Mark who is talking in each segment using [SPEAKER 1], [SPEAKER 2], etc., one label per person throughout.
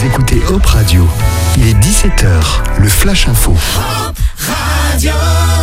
[SPEAKER 1] Vous écoutez Hop Radio. Il est 17h, le Flash Info.
[SPEAKER 2] Hop Radio.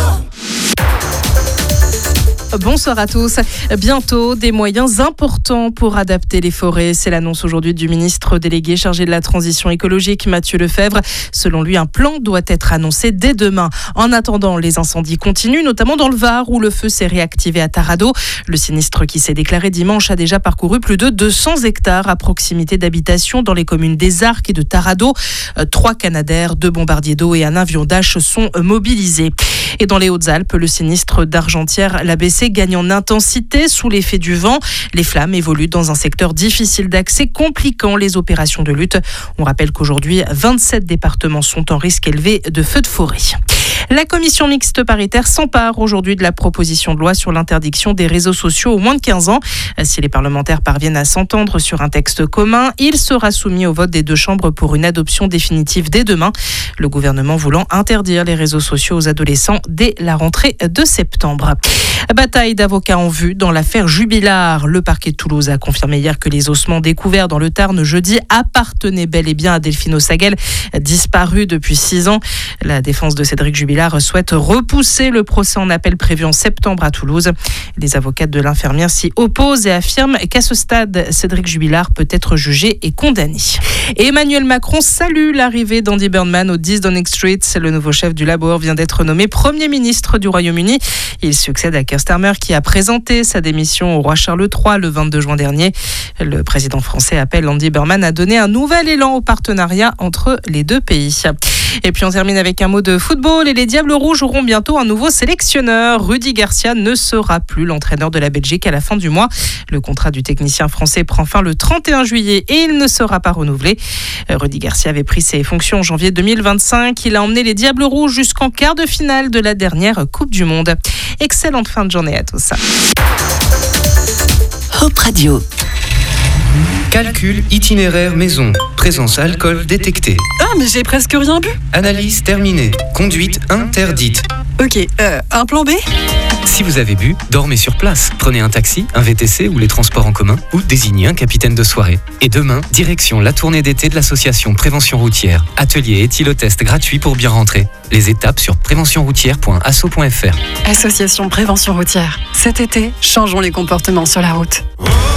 [SPEAKER 3] Bonsoir à tous. Bientôt, des moyens importants pour adapter les forêts. C'est l'annonce aujourd'hui du ministre délégué chargé de la transition écologique, Mathieu Lefebvre. Selon lui, un plan doit être annoncé dès demain. En attendant, les incendies continuent, notamment dans le Var, où le feu s'est réactivé à Tarado. Le sinistre qui s'est déclaré dimanche a déjà parcouru plus de 200 hectares à proximité d'habitations dans les communes des Arcs et de Tarado. 3 Canadair, 2 bombardiers d'eau et un avion Dash sont mobilisés. Et dans les Hautes-Alpes, le sinistre d'Argentière-l'ABC gagne en intensité sous l'effet du vent. Les flammes évoluent dans un secteur difficile d'accès, compliquant les opérations de lutte. On rappelle qu'aujourd'hui, 27 départements sont en risque élevé de feux de forêt. La commission mixte paritaire s'empare aujourd'hui de la proposition de loi sur l'interdiction des réseaux sociaux aux moins de 15 ans. Si les parlementaires parviennent à s'entendre sur un texte commun, il sera soumis au vote des 2 chambres pour une adoption définitive dès demain. Le gouvernement voulant interdire les réseaux sociaux aux adolescents dès la rentrée de septembre. Bataille d'avocats en vue dans l'affaire Jubilard. Le parquet de Toulouse a confirmé hier que les ossements découverts dans le Tarn jeudi appartenaient bel et bien à Delphine Ossaguel, disparue depuis 6 ans. La défense de Cédric Jubilard souhaite repousser le procès en appel prévu en septembre à Toulouse. Les avocates de l'infirmière s'y opposent et affirment qu'à ce stade, Cédric Jubilard peut être jugé et condamné. Et Emmanuel Macron salue l'arrivée d'Andy Burnham au 10 Downing Street. Le nouveau chef du Labour vient d'être nommé Premier ministre du Royaume-Uni. Il succède à Keir Starmer qui a présenté sa démission au roi Charles III le 22 juin dernier. Le président français appelle Andy Burnham à donner un nouvel élan au partenariat entre les 2 pays. Et puis on termine avec un mot de football et les Diables Rouges auront bientôt un nouveau sélectionneur. Rudy Garcia ne sera plus l'entraîneur de la Belgique à la fin du mois. Le contrat du technicien français prend fin le 31 juillet et il ne sera pas renouvelé. Rudy Garcia avait pris ses fonctions en janvier 2025. Il a emmené les Diables Rouges jusqu'en quart de finale de la dernière Coupe du Monde. Excellente fin de journée à tous.
[SPEAKER 2] Hop Radio.
[SPEAKER 4] Calcul itinéraire maison. Présence alcool détectée.
[SPEAKER 5] Ah, mais j'ai presque rien bu.
[SPEAKER 4] Analyse terminée. Conduite interdite.
[SPEAKER 5] Ok, un plan B ?
[SPEAKER 4] Si vous avez bu, dormez sur place. Prenez un taxi, un VTC ou les transports en commun ou désignez un capitaine de soirée. Et demain, direction la tournée d'été de l'association Prévention Routière. Atelier éthylotest gratuit pour bien rentrer. Les étapes sur préventionroutière.asso.fr.
[SPEAKER 5] Association Prévention Routière. Cet été, changeons les comportements sur la route.